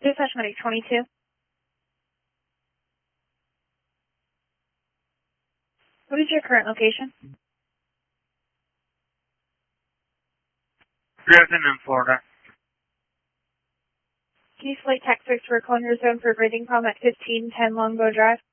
Dispatch Medic 22. What is your current location? Driven in Florida. Can you flight text search for calling your zone for breathing problem at 1510 Longbow Drive?